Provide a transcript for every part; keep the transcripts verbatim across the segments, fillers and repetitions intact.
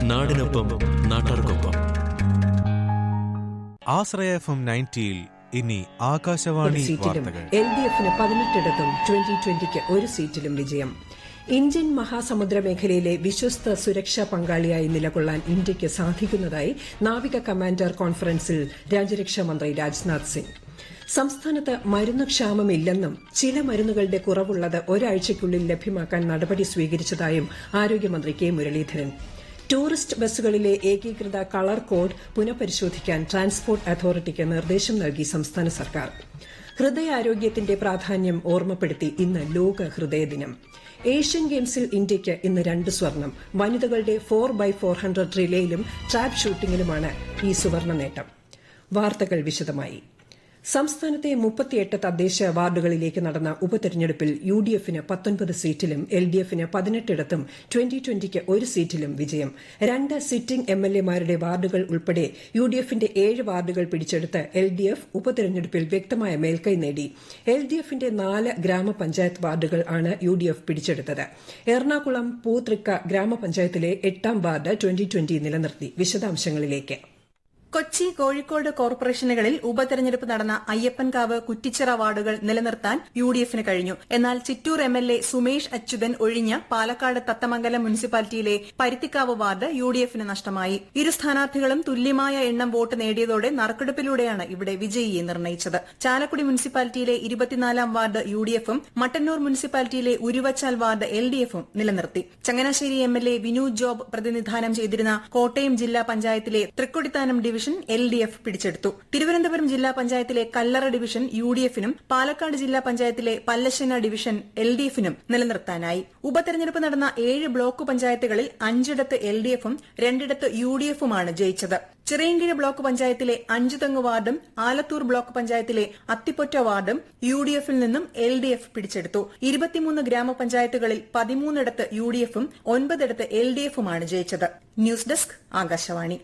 നാടിനൊപ്പം നാട്ടാർക്കൊപ്പം. ആശ്രയ F M നയൻറ്റിയിൽ ഇനി ആകാശവാണി വാർത്തകൾ. എൽ ഡി എഫിന് പതിനെട്ടിടത്തും ട്വന്റി ട്വന്റിക്ക് ഒരു സീറ്റിലും വിജയം. ഇന്ത്യൻ മഹാസമുദ്ര മേഖലയിലെ വിശ്വസ്ത സുരക്ഷാ പങ്കാളിയായി നിലകൊള്ളാൻ ഇന്ത്യയ്ക്ക് സാധിക്കുന്നതായി നാവിക കമാൻഡർ കോൺഫറൻസിൽ രാജ്യരക്ഷാമന്ത്രി രാജ്നാഥ് സിംഗ്. സംസ്ഥാനത്ത് മരുന്ന് ക്ഷാമമില്ലെന്നും ചില മരുന്നുകളുടെ കുറവുള്ളത് ഒരാഴ്ചയ്ക്കുള്ളിൽ ലഭ്യമാക്കാൻ നടപടി സ്വീകരിച്ചതായും ആരോഗ്യമന്ത്രി കെ മുരളീധരൻ. ടൂറിസ്റ്റ് ബസ്സുകളിലെ ഏകീകൃത കളർ കോഡ് പുനഃപരിശോധിക്കാൻ ട്രാൻസ്പോർട്ട് അതോറിറ്റിക്ക് നിർദ്ദേശം നൽകി സംസ്ഥാന സർക്കാർ. ഹൃദയാരോഗ്യത്തിന്റെ പ്രാധാന്യം ഓർമ്മപ്പെടുത്തി ഇന്ന് ലോക ഹൃദയദിനം. ഏഷ്യൻ ഗെയിംസിൽ ഇന്ത്യയ്ക്ക് ഇന്ന് രണ്ട് സ്വർണം. വനിതകളുടെ four by four hundred റിലേയിലും trap ഷൂട്ടിംഗിലുമാണ് ഈ സുവർണ നേട്ടം. വാർത്തകൾ വിശദമായി. സംസ്ഥാനത്തെ മുപ്പത്തിയെട്ട് തദ്ദേശ വാർഡുകളിലേക്ക് നടന്ന ഉപതെരഞ്ഞെടുപ്പിൽ യു ഡി എഫിന് പത്തൊൻപത് സീറ്റിലും എൽ ഡി എഫിന് പതിനെട്ടിടത്തും ട്വന്റി ട്വന്റിക്ക് ഒരു സീറ്റിലും വിജയം. രണ്ട് സിറ്റിംഗ് എം എൽ എമാരുടെ വാർഡുകൾ ഉൾപ്പെടെ യു ഡി എഫിന്റെ ഏഴ് വാർഡുകൾ പിടിച്ചെടുത്ത് എൽ ഡി എഫ് ഉപതെരഞ്ഞെടുപ്പിൽ വ്യക്തമായ മേൽക്കൈ നേടി. എൽ ഡി എഫിന്റെ നാല് ഗ്രാമപഞ്ചായത്ത് വാർഡുകൾ ആണ് യു ഡി എഫ് പിടിച്ചെടുത്തത്. എറണാകുളം പൂതൃക്ക ഗ്രാമപഞ്ചായത്തിലെ എട്ടാം വാർഡ് ട്വന്റി ട്വന്റി നിലനിർത്തി. വിശദാംശങ്ങളിലേക്ക്. കൊച്ചി, കോഴിക്കോട് കോർപ്പറേഷനുകളിൽ ഉപതെരഞ്ഞെടുപ്പ് നടന്ന അയ്യപ്പൻകാവ്, കുറ്റിച്ചിറ വാർഡുകൾ നിലനിർത്താൻ യു ഡി എഫിന് കഴിഞ്ഞു. എന്നാൽ Chittur M L A Sumesh Achuthan ഒഴിഞ്ഞ പാലക്കാട് തത്തമംഗലം മുനിസിപ്പാലിറ്റിയിലെ പരുത്തിക്കാവ് വാർഡ് യു ഡി എഫിന് നഷ്ടമായി. ഇരു സ്ഥാനാർത്ഥികളും തുല്യമായ എണ്ണം വോട്ട് നേടിയതോടെ നറുക്കെടുപ്പിലൂടെയാണ് ഇവിടെ വിജയിയെ നിർണയിച്ചത്. ചാലക്കുടി മുനിസിപ്പാലിറ്റിയിലെ ഇരുപത്തിനാലാം വാർഡ് യു ഡി എഫും മട്ടന്നൂർ മുനിസിപ്പാലിറ്റിയിലെ ഉരുവച്ചാൽ വാർഡ് എൽ ഡി എഫും നിലനിർത്തി. Changanassery M L A Vinu job പ്രതിനിധാനം ചെയ്തിരുന്ന കോട്ടയം ജില്ലാ പഞ്ചായത്തിലെ Thrikkodithanam division L D F പിടിച്ചെടുത്തു. തിരുവനന്തപുരം ജില്ലാ പഞ്ചായത്തിലെ കല്ലറ ഡിവിഷൻ യു ഡി എഫിനും പാലക്കാട് ജില്ലാ പഞ്ചായത്തിലെ പല്ലശ്ശന ഡിവിഷൻ എൽ ഡി എഫിനും നിലനിർത്താനായി. ഉപതെരഞ്ഞെടുപ്പ് നടന്ന ഏഴ് ബ്ലോക്ക് പഞ്ചായത്തുകളിൽ അഞ്ചിടത്ത് എൽ ഡി എഫും രണ്ടിടത്ത് യു ഡി എഫുമാണ് ജയിച്ചത്. ചിറയൻകീഴ് ബ്ലോക്ക് പഞ്ചായത്തിലെ അഞ്ചുതെങ്ങ് വാർഡും ആലത്തൂർ ബ്ലോക്ക് പഞ്ചായത്തിലെ അത്തിപ്പൊറ്റ വാർഡും യു ഡി എഫിൽ നിന്നും എൽ ഡി എഫ് പിടിച്ചെടുത്തു. ഇരുപത്തിമൂന്ന് ഗ്രാമപഞ്ചായത്തുകളിൽ പതിമൂന്നിടത്ത് യു ഡി എഫും ഒൻപതിടത്ത് എൽ ഡി എഫുമാണ് ജയിച്ചത്. News desk, Akashvani.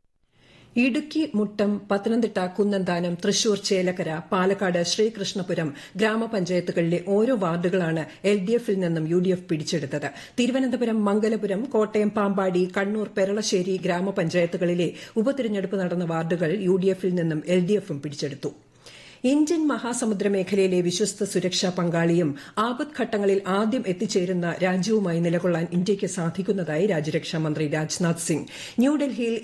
ഇടുക്കി മുട്ടം, പത്തനംതിട്ട കുന്നന്താനം, തൃശൂർ ചേലക്കര, പാലക്കാട് ശ്രീകൃഷ്ണപുരം ഗ്രാമപഞ്ചായത്തുകളിലെ ഓരോ വാർഡുകളാണ് എൽ ഡി എഫിൽ നിന്നും യു ഡി എഫ് പിടിച്ചെടുത്തത്. തിരുവനന്തപുരം, മംഗലപുരം, കോട്ടയം, പാമ്പാടി, കണ്ണൂർ, പെരളശ്ശേരി ഗ്രാമപഞ്ചായത്തുകളിലെ ഉപതിരഞ്ഞെടുപ്പ് നടന്ന വാർഡുകൾ യു ഡി എഫിൽ നിന്നും എൽ ഡി എഫും പിടിച്ചെടുത്തു. ഇന്ത്യൻ മഹാസമുദ്ര മേഖലയിലെ വിശ്വസ്ത സുരക്ഷാ പങ്കാളിയും ആപത്ഘട്ടങ്ങളിൽ ആദ്യം എത്തിച്ചേരുന്ന രാജ്യവുമായി നിലകൊള്ളാൻ ഇന്ത്യയ്ക്ക് സാധിക്കുന്നതായി രാജ്യരക്ഷാമന്ത്രി രാജ്നാഥ് സിംഗ്. ന്യൂഡൽഹിയിൽ